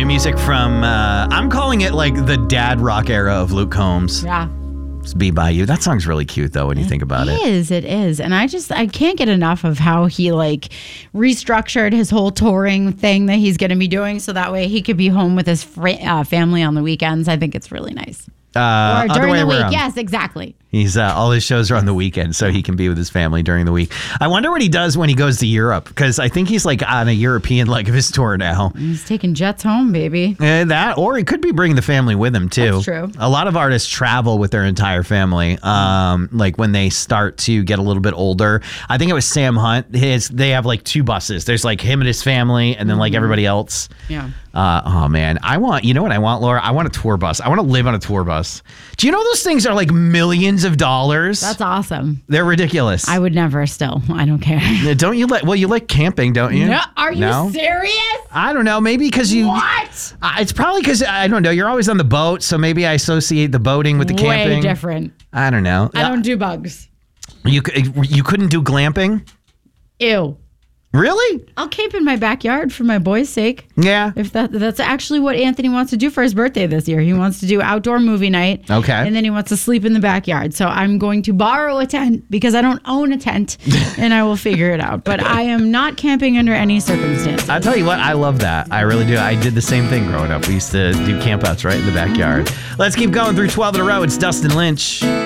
New music from, I'm calling it like the dad rock era of Luke Combs. Yeah. It's Be By You. That song's really cute though when you think about it. It is. And I can't get enough of how he like restructured his whole touring thing that he's going to be doing so that way he could be home with his family on the weekends. I think it's really nice. Or during the week. Around. Yes, exactly. He's all his shows are on the weekend, so he can be with his family during the week. I wonder what he does when he goes to Europe, because I think he's like on a European leg of his tour now. He's taking jets home, baby. That, or he could be bringing the family with him too. That's true. A lot of artists travel with their entire family. Like when they start to get a little bit older. I think it was Sam Hunt. They have like 2 buses. There's like him and his family, and then like everybody else. Yeah. Oh man, you know what I want, Laura? I want a tour bus. I want to live on a tour bus. Do you know those things are like millions of dollars? That's awesome. They're ridiculous. I would never still. I don't care. Don't you you like camping, don't you? No, are you serious? I don't know. Maybe because you. What? It's probably because, I don't know, you're always on the boat, so maybe I associate the boating with the camping. Way different. I don't know. I don't do bugs. You couldn't do glamping? Ew. Really? I'll camp in my backyard for my boy's sake. Yeah. If that's actually what Anthony wants to do for his birthday this year. He wants to do outdoor movie night. Okay. And then he wants to sleep in the backyard. So I'm going to borrow a tent because I don't own a tent and I will figure it out. But I am not camping under any circumstances. I'll tell you what, I love that. I really do. I did the same thing growing up. We used to do campouts right in the backyard. Let's keep going through 12 in a row. It's Dustin Lynch.